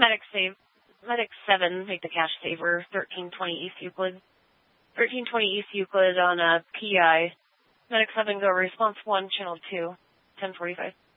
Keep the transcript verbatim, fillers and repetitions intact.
Medic save, Medic seven, make the cache saver, thirteen twenty East Euclid. thirteen twenty East Euclid on a P I. Medic seven, go response one, channel two, ten forty-five.